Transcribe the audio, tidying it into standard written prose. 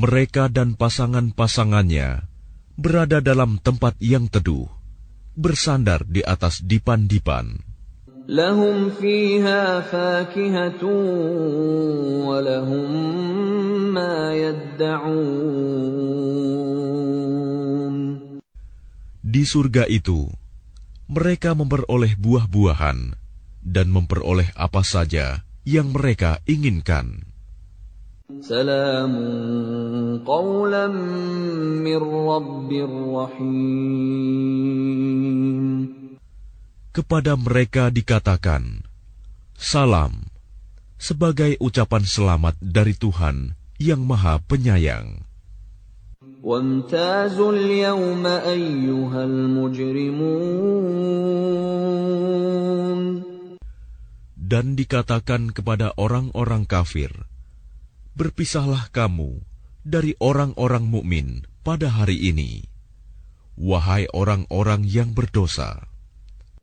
Mereka dan pasangan-pasangannya berada dalam tempat yang teduh, bersandar di atas dipan-dipan. Lahum fiha fakihatu wa lahum ma yadda'un. Di surga itu, mereka memperoleh buah-buahan dan memperoleh apa saja yang mereka inginkan. Salamun qawlan min rabbir rahim. Kepada mereka dikatakan, salam, sebagai ucapan selamat dari Tuhan yang Maha Penyayang. Wamtazul yawma ayyuhal mujrimun. Dan dikatakan kepada orang-orang kafir, berpisahlah kamu dari orang-orang mukmin pada hari ini, wahai orang-orang yang berdosa.